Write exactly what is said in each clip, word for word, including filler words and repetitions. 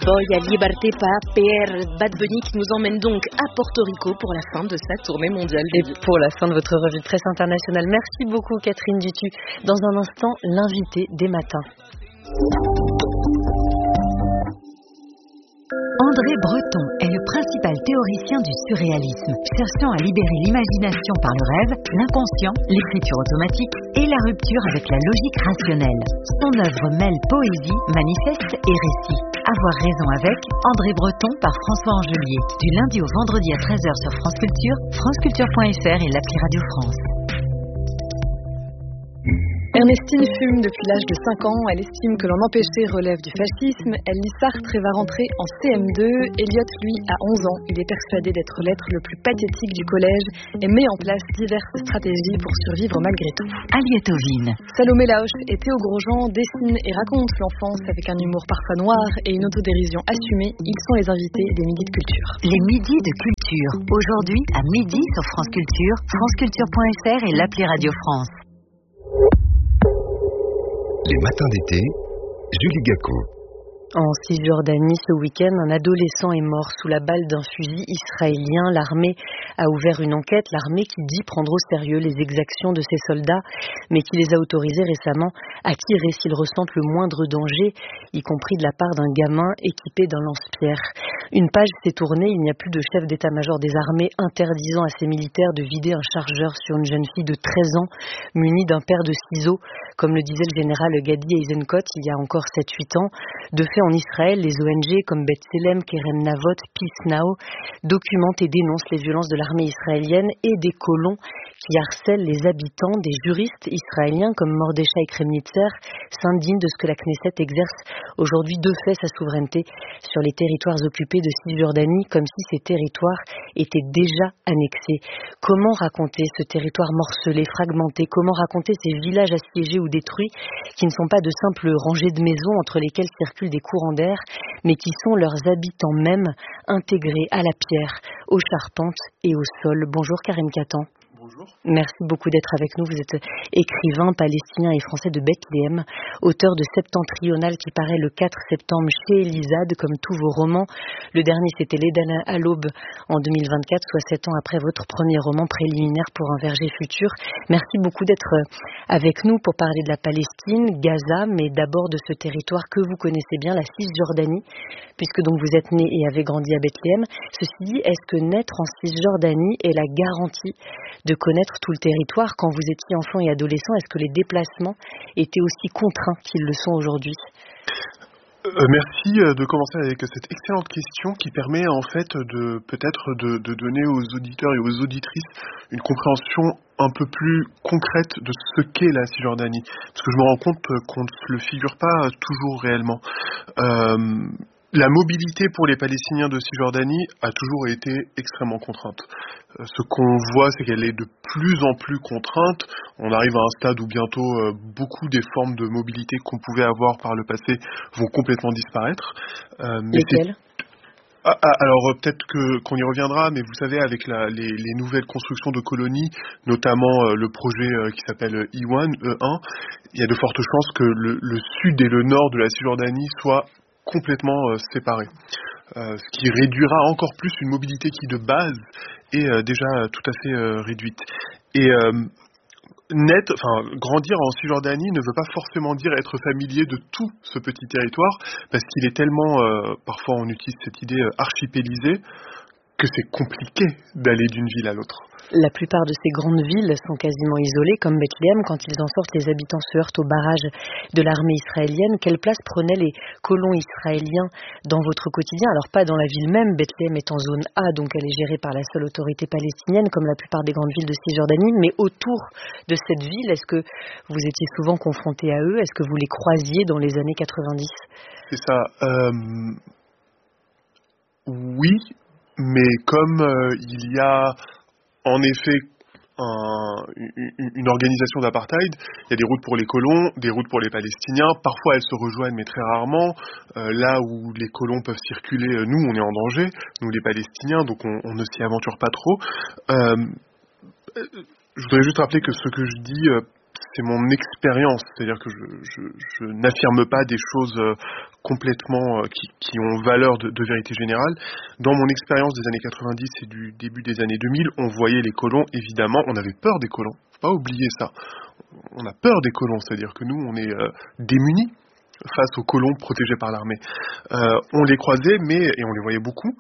Voy a Liberté para Per, Bad Bunny qui nous emmène donc à Porto Rico pour la fin de sa tournée mondiale. Et pour la fin de votre revue de presse internationale. Merci beaucoup Catherine Dutu. Dans un instant, l'invité des matins. André Breton est le principal théoricien du surréalisme, cherchant à libérer l'imagination par le rêve, l'inconscient, l'écriture automatique et la rupture avec la logique rationnelle. Son œuvre mêle poésie, manifeste et récit. Avoir raison avec André Breton par François Angelier. Du lundi au vendredi à treize heures sur France Culture, franceculture point f r et l'appli Radio France. Ernestine fume depuis l'âge de cinq ans. Elle estime que l'en empêcher relève du fascisme. Elle lit Sartre et va rentrer en C M deux. Elliot, lui, a onze ans. Il est persuadé d'être l'être le plus pathétique du collège et met en place diverses stratégies pour survivre malgré tout. Aliette Ovine. Salomé Laoche et Théo Grosjean dessinent et racontent l'enfance avec un humour parfois noir et une autodérision assumée. Ils sont les invités des Midis de Culture. Les Midis de Culture. Aujourd'hui, à midi sur France Culture, franceculture point f r et l'appli Radio France. Les matins d'été, Julie Gacon. En Cisjordanie, ce week-end, un adolescent est mort sous la balle d'un fusil israélien. L'armée a ouvert une enquête, l'armée qui dit prendre au sérieux les exactions de ses soldats, mais qui les a autorisés récemment à tirer s'ils ressentent le moindre danger, y compris de la part d'un gamin équipé d'un lance-pierre. Une page s'est tournée, il n'y a plus de chef d'état-major des armées interdisant à ses militaires de vider un chargeur sur une jeune fille de treize ans munie d'un paire de ciseaux, comme le disait le général Gadi Eisenkot il y a encore sept huit ans. De fait, en Israël, les O N G comme B'Tselem, Kerem Navot, Peace Now documentent et dénoncent les violences de l'armée israélienne et des colons qui harcèlent les habitants. Des juristes israéliens comme Mordechai Kremnitzer s'indignent de ce que la Knesset exerce aujourd'hui de fait sa souveraineté sur les territoires occupés de Cisjordanie, comme si ces territoires étaient déjà annexés. Comment raconter ce territoire morcelé, fragmenté? Comment raconter ces villages assiégés ou détruits qui ne sont pas de simples rangées de maisons entre lesquelles circulent des courants d'air, mais qui sont leurs habitants même, intégrés à la pierre, aux charpentes et au sol? Bonjour Karim Katan. Bonjour. Merci beaucoup d'être avec nous. Vous êtes écrivain palestinien et français de Bethléem, auteur de Septentrional qui paraît le quatre septembre chez Elisade, comme tous vos romans. Le dernier, c'était L'Éden à l'aube en deux mille vingt-quatre, soit sept ans après votre premier roman préliminaire pour un verger futur. Merci beaucoup d'être avec nous pour parler de la Palestine, Gaza, mais d'abord de ce territoire que vous connaissez bien, la Cisjordanie, puisque donc vous êtes né et avez grandi à Bethléem. Ceci dit, est-ce que naître en Cisjordanie est la garantie de connaître tout le territoire? Quand vous étiez enfant et adolescent, est-ce que les déplacements étaient aussi contraints qu'ils le sont aujourd'hui? Euh, merci de commencer avec cette excellente question qui permet en fait de peut-être de, de donner aux auditeurs et aux auditrices une compréhension un peu plus concrète de ce qu'est la Cisjordanie, parce que je me rends compte qu'on ne se le figure pas toujours réellement. Euh, La mobilité pour les Palestiniens de Cisjordanie a toujours été extrêmement contrainte. Ce qu'on voit, c'est qu'elle est de plus en plus contrainte. On arrive à un stade où bientôt euh, beaucoup des formes de mobilité qu'on pouvait avoir par le passé vont complètement disparaître. Euh, Lesquelles ? Ah, ah, alors euh, peut-être que, qu'on y reviendra, mais vous savez, avec la, les, les nouvelles constructions de colonies, notamment euh, le projet euh, qui s'appelle E un, E un, il y a de fortes chances que le, le sud et le nord de la Cisjordanie soient complètement euh, séparés, euh, ce qui réduira encore plus une mobilité qui de base est euh, déjà euh, tout à fait euh, réduite. Et euh, net, enfin grandir en Cisjordanie ne veut pas forcément dire être familier de tout ce petit territoire, parce qu'il est tellement, euh, parfois on utilise cette idée euh, archipélisée, que c'est compliqué d'aller d'une ville à l'autre. La plupart de ces grandes villes sont quasiment isolées, comme Bethléem. Quand ils en sortent, les habitants se heurtent au barrage de l'armée israélienne. Quelle place prenaient les colons israéliens dans votre quotidien? Alors pas dans la ville même, Bethléem est en zone A, donc elle est gérée par la seule autorité palestinienne, comme la plupart des grandes villes de Cisjordanie, mais autour de cette ville, est-ce que vous étiez souvent confrontés à eux? Est-ce que vous les croisiez dans les années quatre-vingt-dix? C'est ça. Euh... Oui, mais comme euh, il y a en effet un, une, une organisation d'apartheid, il y a des routes pour les colons, des routes pour les Palestiniens, parfois elles se rejoignent mais très rarement, euh, là où les colons peuvent circuler, nous on est en danger, nous les Palestiniens, donc on, on ne s'y aventure pas trop. Euh, je voudrais juste rappeler que ce que je dis, euh, c'est mon expérience, c'est-à-dire que je, je, je n'affirme pas des choses euh, complètement euh, qui, qui ont valeur de, de vérité générale. Dans mon expérience des années quatre-vingt-dix et du début des années deux mille, on voyait les colons, évidemment, on avait peur des colons, faut pas oublier ça. On a peur des colons, c'est-à-dire que nous, on est euh, démunis face aux colons protégés par l'armée. Euh, on les croisait, mais et on les voyait beaucoup,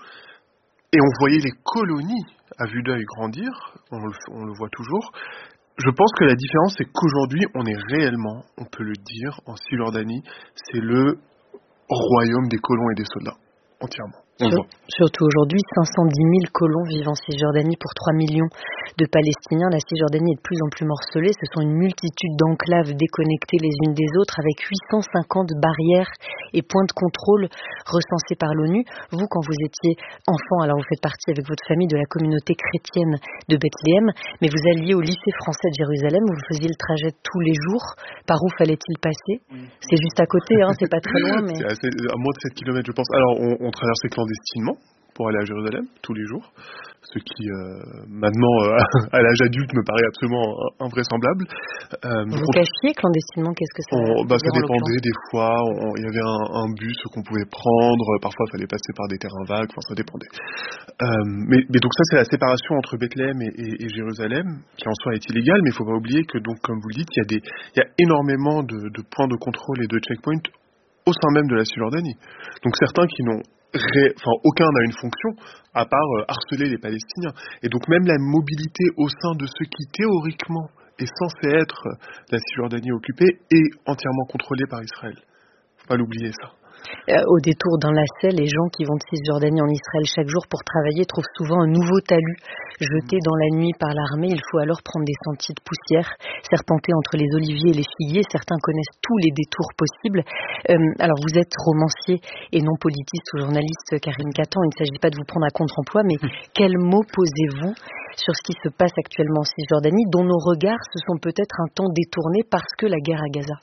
et on voyait les colonies à vue d'œil grandir, on le, on le voit toujours. Je pense que la différence, c'est qu'aujourd'hui, on est réellement, on peut le dire, en Cisjordanie, c'est le royaume des colons et des soldats, entièrement. Sur, surtout aujourd'hui, cinq cent dix mille colons vivent en Cisjordanie pour trois millions de Palestiniens. La Cisjordanie est de plus en plus morcelée. Ce sont une multitude d'enclaves déconnectées les unes des autres avec huit cent cinquante barrières et points de contrôle recensés par l'ONU. Vous, quand vous étiez enfant, alors vous faites partie avec votre famille de la communauté chrétienne de Bethléem, mais vous alliez au lycée français de Jérusalem où vous faisiez le trajet tous les jours. Par où fallait-il passer? Oui. C'est juste à côté, hein, c'est pas très loin. Mais... C'est assez, à moins de sept kilomètres, je pense. Alors, on, on traversait clandestinement pour aller à Jérusalem tous les jours, ce qui euh, maintenant euh, à l'âge adulte me paraît absolument invraisemblable. Euh, Vous on, cachiez clandestinement, qu'est-ce que ça on, bah, Ça dépendait des fois, il y avait un, un bus qu'on pouvait prendre, parfois il fallait passer par des terrains vagues, enfin ça dépendait. Euh, mais, mais donc ça c'est la séparation entre Bethléem et, et, et Jérusalem, qui en soi est illégale, mais il ne faut pas oublier que donc comme vous le dites, il y a, des, il y a énormément de, de points de contrôle et de checkpoints au sein même de la Cisjordanie. Donc certains qui n'ont Ré... Enfin, aucun n'a une fonction à part euh, harceler les Palestiniens. Et donc même la mobilité au sein de ce qui théoriquement est censé être la Cisjordanie occupée est entièrement contrôlée par Israël. Faut pas l'oublier ça. Euh, au détour d'un lacet, les gens qui vont de Cisjordanie en Israël chaque jour pour travailler trouvent souvent un nouveau talus jeté dans la nuit par l'armée. Il faut alors prendre des sentiers de poussière, serpenter entre les oliviers et les figuiers. Certains connaissent tous les détours possibles. Euh, alors vous êtes romancier et non politiste ou journaliste, Karim Katan. Il ne s'agit pas de vous prendre à contre-emploi, mais quels mots posez-vous sur ce qui se passe actuellement en Cisjordanie, dont nos regards se sont peut-être un temps détournés parce que la guerre à Gaza?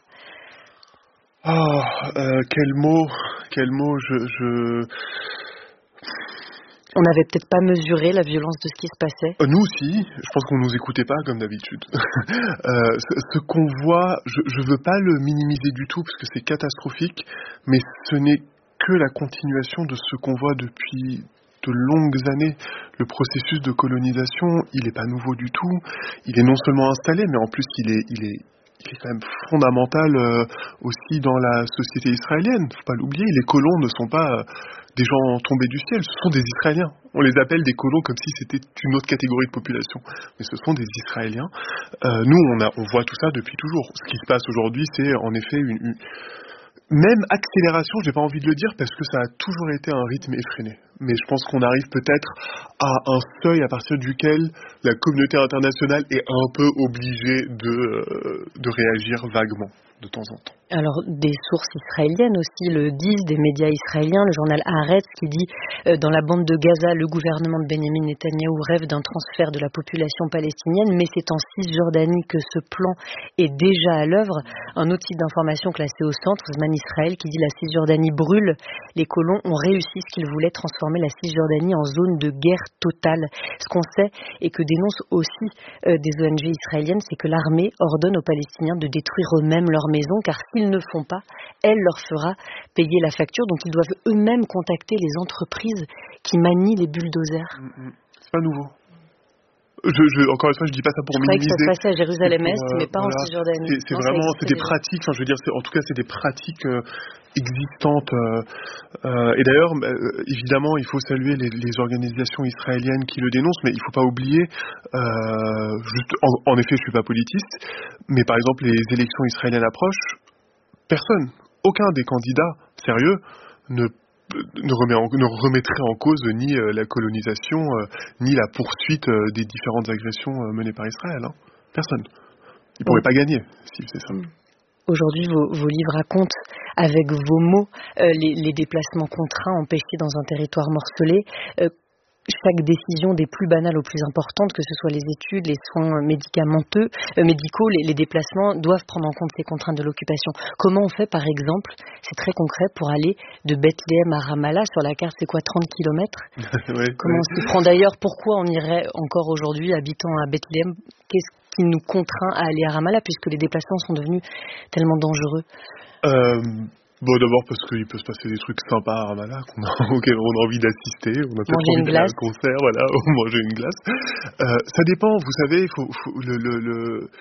Oh, euh, quel mot, quel mot, je, je... On n'avait peut-être pas mesuré la violence de ce qui se passait. Euh, nous aussi, je pense qu'on nous écoutait pas comme d'habitude. euh, ce, ce qu'on voit, je, je veux pas le minimiser du tout parce que c'est catastrophique, mais ce n'est que la continuation de ce qu'on voit depuis de longues années. Le processus de colonisation, il n'est pas nouveau du tout. Il est non seulement installé, mais en plus il est, il est qui est quand même fondamental euh, aussi dans la société israélienne. Faut pas l'oublier, les colons ne sont pas euh, des gens tombés du ciel, ce sont des Israéliens. On les appelle des colons comme si c'était une autre catégorie de population, mais ce sont des Israéliens. Euh, nous, on, a, on voit tout ça depuis toujours. Ce qui se passe aujourd'hui, c'est en effet une, une même accélération, j'ai pas envie de le dire parce que ça a toujours été un rythme effréné. Mais je pense qu'on arrive peut-être à un seuil à partir duquel la communauté internationale est un peu obligée de, euh, de réagir vaguement de temps en temps. Alors, des sources israéliennes aussi le disent, des médias israéliens, le journal Haaretz qui dit euh, dans la bande de Gaza, le gouvernement de Benjamin Netanyahou rêve d'un transfert de la population palestinienne, mais c'est en Cisjordanie que ce plan est déjà à l'œuvre. Un autre site d'information classé au centre, Zman Israël, qui dit la Cisjordanie brûle. Les colons ont réussi ce qu'ils voulaient, transformer la Cisjordanie en zone de guerre totale. Ce qu'on sait et que dénoncent aussi euh, des O N G israéliennes, c'est que l'armée ordonne aux Palestiniens de détruire eux-mêmes leurs maisons, car s'ils ne font pas, elle leur fera payer la facture. Donc ils doivent eux-mêmes contacter les entreprises qui manient les bulldozers. Mmh, mmh. C'est pas nouveau. Je, je, encore une fois, je dis pas ça pour je minimiser. Je croyais que ça se passait à Jérusalem-Est, euh, mais pas voilà. en Cisjordanie. C'est, c'est non, vraiment, c'est des pratiques. Enfin, je veux dire, c'est, en tout cas, c'est des pratiques euh, existantes. Euh, euh, et d'ailleurs, euh, évidemment, il faut saluer les, les organisations israéliennes qui le dénoncent, mais il faut pas oublier. Euh, juste, en, en effet, je suis pas politiste, mais par exemple, les élections israéliennes approchent. Personne, aucun des candidats sérieux ne Ne, remet en, ne remettrait en cause ni euh, la colonisation, euh, ni la poursuite euh, des différentes agressions euh, menées par Israël. Hein. Personne. Ils ne pourraient pas gagner si c'est ça. Aujourd'hui, vos, vos livres racontent avec vos mots euh, les, les déplacements contraints empêchés dans un territoire morcelé. Euh, Chaque décision des plus banales aux plus importantes, que ce soit les études, les soins médicamenteux, euh, médicaux, les, les déplacements, doivent prendre en compte ces contraintes de l'occupation. Comment on fait, par exemple, c'est très concret, pour aller de Bethléem à Ramallah? Sur la carte, c'est quoi, trente kilomètres? oui, Comment oui. on s'y prend d'ailleurs? Pourquoi on irait encore aujourd'hui, habitant à Bethléem? Qu'est-ce qui nous contraint à aller à Ramallah, puisque les déplacements sont devenus tellement dangereux? euh, Bon, d'abord parce qu'il peut se passer des trucs sympas à Ramallah qu'on a, auxquels on a envie d'assister, on a peut-être envie d'aller à un concert, voilà, ou manger une glace. Euh, ça dépend, vous savez, faut, faut, le, le, le,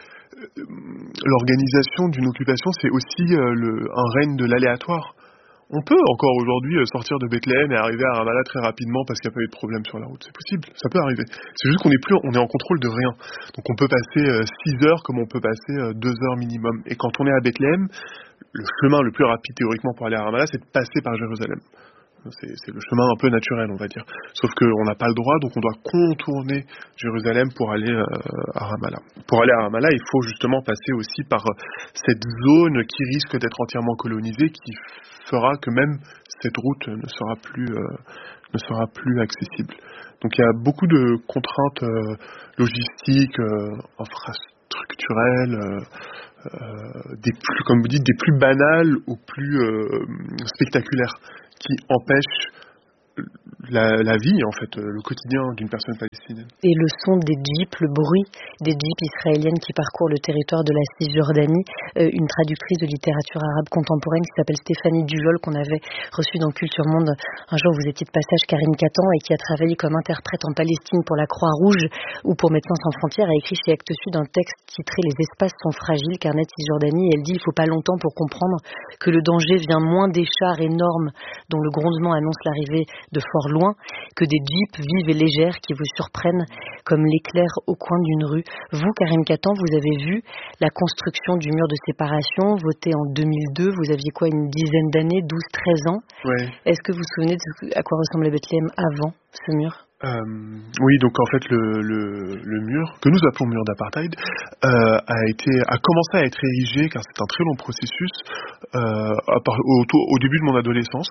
l'organisation d'une occupation, c'est aussi euh, le, un règne de l'aléatoire. On peut encore aujourd'hui sortir de Bethléem et arriver à Ramallah très rapidement parce qu'il n'y a pas eu de problème sur la route. C'est possible, ça peut arriver. C'est juste qu'on est plus, on est en contrôle de rien. Donc on peut passer six heures comme on peut passer deux heures minimum. Et quand on est à Bethléem, le chemin le plus rapide théoriquement pour aller à Ramallah, c'est de passer par Jérusalem. C'est, c'est le chemin un peu naturel, on va dire. Sauf qu'on n'a pas le droit, donc on doit contourner Jérusalem pour aller euh, à Ramallah. Pour aller à Ramallah, il faut justement passer aussi par cette zone qui risque d'être entièrement colonisée, qui fera que même cette route ne sera plus, euh, ne sera plus accessible. Donc il y a beaucoup de contraintes euh, logistiques, euh, infrastructurelles, euh, euh, des plus, comme vous dites, des plus banales aux plus euh, spectaculaires, qui empêchent la, la vie, en fait, le quotidien d'une personne palestinienne. Et le son des jeeps, le bruit des jeeps israéliennes qui parcourent le territoire de la Cisjordanie, euh, une traductrice de littérature arabe contemporaine qui s'appelle Stéphanie Dujol, qu'on avait reçue dans Culture Monde un jour, vous étiez de passage, Karine Catan, et qui a travaillé comme interprète en Palestine pour la Croix-Rouge ou pour Médecins sans frontières, a écrit chez Actes Sud un texte titré « Les espaces sont fragiles, Carnet Cisjordanie », et elle dit « Il ne faut pas longtemps pour comprendre que le danger vient moins des chars énormes dont le grondement annonce l'arrivée de fort loin, que des jeeps vives et légères qui vous surprennent comme l'éclair au coin d'une rue. » Vous, Karine Catan, vous avez vu la construction du mur de séparation, voté en deux mille deux, vous aviez quoi, une dizaine d'années, douze treize ans. Ouais. Est-ce que vous vous souvenez de à quoi ressemblait Bethléem avant ce mur? Euh, oui, donc en fait le, le, le mur, que nous appelons mur d'apartheid, euh, a été a commencé à être érigé, car c'est un très long processus, euh, à part, au, au début de mon adolescence.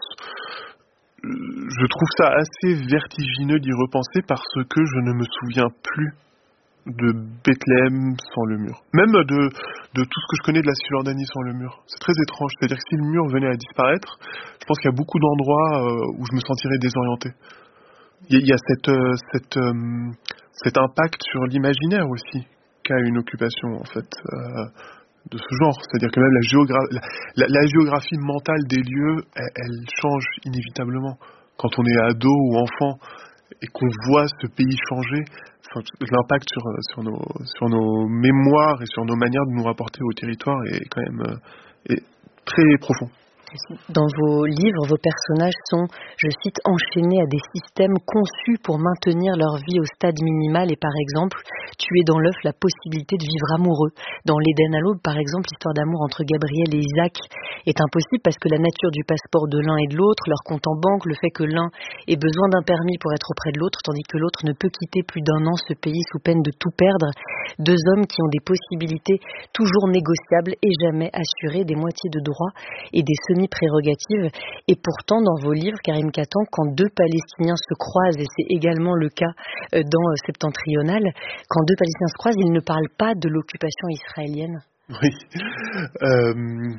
Je trouve ça assez vertigineux d'y repenser parce que je ne me souviens plus de Bethléem sans le mur. Même de, de tout ce que je connais de la Cisjordanie sans le mur. C'est très étrange. C'est-à-dire que si le mur venait à disparaître, je pense qu'il y a beaucoup d'endroits euh, où je me sentirais désorienté. Il y a, il y a cette, euh, cette, euh, cet impact sur l'imaginaire aussi qu'a une occupation, en fait, euh, de ce genre. C'est-à-dire que même la, géogra- la, la, la géographie mentale des lieux, elle, elle change inévitablement. Quand on est ado ou enfant et qu'on voit ce pays changer, l'impact sur, sur, nos, sur nos mémoires et sur nos manières de nous rapporter au territoire est quand même euh, est très profond. Dans vos livres, vos personnages sont, je cite, enchaînés à des systèmes conçus pour maintenir leur vie au stade minimal et par exemple, tuer dans l'œuf la possibilité de vivre amoureux. Dans l'Éden à l'aube, par exemple, l'histoire d'amour entre Gabriel et Isaac est impossible parce que la nature du passeport de l'un et de l'autre, leur compte en banque, le fait que l'un ait besoin d'un permis pour être auprès de l'autre, tandis que l'autre ne peut quitter plus d'un an ce pays sous peine de tout perdre. Deux hommes qui ont des possibilités toujours négociables et jamais assurées, des moitiés de droits et des semi-prérogatives. Et pourtant, dans vos livres, Karine Catan, quand deux Palestiniens se croisent, et c'est également le cas dans Septentrional, quand deux Palestiniens se croisent, ils ne parlent pas de l'occupation israélienne. Oui. Euh...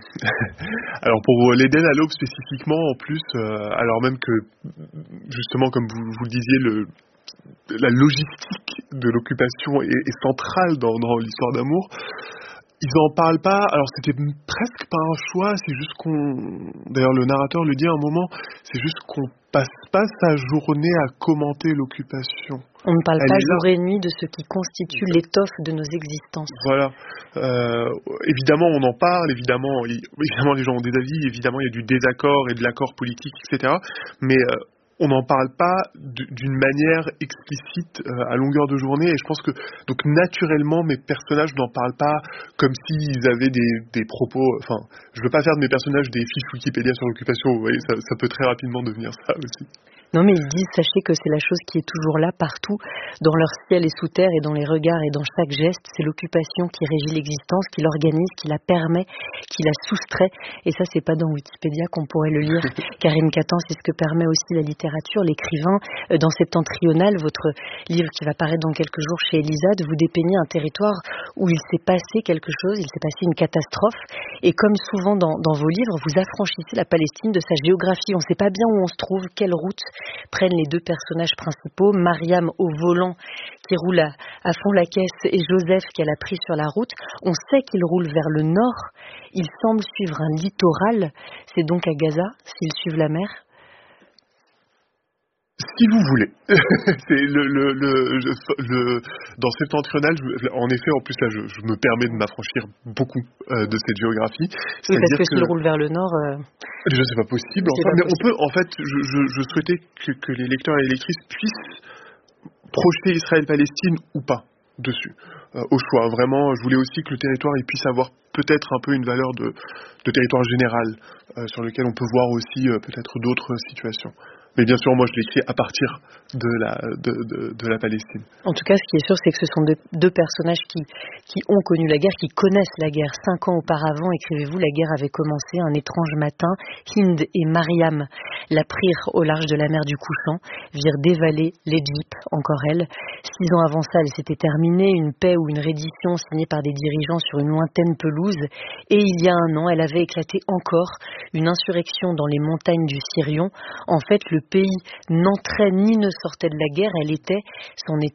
alors pour l'Éden à l'aube spécifiquement, en plus, euh, alors même que, justement, comme vous, vous le disiez, le, la logistique de l'occupation est, est centrale dans, dans l'histoire d'amour, ils en parlent pas. Alors c'était presque pas un choix, c'est juste qu'on... D'ailleurs le narrateur le dit à un moment, c'est juste qu'on passe pas sa journée à commenter l'occupation. On ne parle Elle pas est jour là. et nuit de ce qui constitue l'étoffe de nos existences. Voilà. Euh, évidemment, on en parle, évidemment, il, évidemment les gens ont des avis, évidemment il y a du désaccord et de l'accord politique, et cetera. Mais euh, on n'en parle pas d'une manière explicite euh, à longueur de journée. Et je pense que donc naturellement mes personnages n'en parlent pas comme s'ils avaient des, des propos. Enfin, je veux pas faire de mes personnages des fiches Wikipédia sur l'occupation. Vous voyez, ça, ça peut très rapidement devenir ça aussi. Non, mais ils disent, sachez que c'est la chose qui est toujours là, partout, dans leur ciel et sous terre, et dans les regards et dans chaque geste. C'est l'occupation qui régit l'existence, qui l'organise, qui la permet, qui la soustrait. Et ça, c'est pas dans Wikipédia qu'on pourrait le lire. Karine Catan, c'est ce que permet aussi la littérature, l'écrivain. Dans Septentrional, votre livre qui va paraître dans quelques jours chez Elisade, vous dépeignez un territoire où il s'est passé quelque chose, il s'est passé une catastrophe. Et comme souvent dans, dans vos livres, vous affranchissez la Palestine de sa géographie. On ne sait pas bien où on se trouve, quelle route prennent les deux personnages principaux, Mariam au volant qui roule à, à fond la caisse et Joseph qu'elle a pris sur la route. On sait qu'il roule vers le nord, il semble suivre un littoral, c'est donc à Gaza s'ils suivent la mer? Si vous voulez. C'est le, le, le, le, dans septentrional, je, en effet, en plus là, je, je me permets de m'affranchir beaucoup euh, de cette géographie. Oui, parce que, que s'il roule vers le nord... Euh... Déjà, c'est pas possible. Enfin, pas mais possible. On peut, en fait, je, je, je souhaitais que, que les lecteurs et les lectrices puissent projeter Israël-Palestine ou pas dessus, euh, au choix. Vraiment, je voulais aussi que le territoire il puisse avoir peut-être un peu une valeur de, de territoire général, euh, sur lequel on peut voir aussi euh, peut-être d'autres situations. Mais bien sûr, moi, je l'écris à partir de la, de, de, de la Palestine. En tout cas, ce qui est sûr, c'est que ce sont deux, deux personnages qui, qui ont connu la guerre, qui connaissent la guerre. Cinq ans auparavant, écrivez-vous, la guerre avait commencé un étrange matin. Hind et Mariam la prirent au large de la mer du Couchant, virent dévaler l'Égypte, encore elle. Six ans avant ça, elle s'était terminée, une paix ou une reddition signée par des dirigeants sur une lointaine pelouse. Et il y a un an, elle avait éclaté encore une insurrection dans les montagnes du Sirion. En fait, le pays n'entrait ni ne sortait de la guerre, elle était, c'en est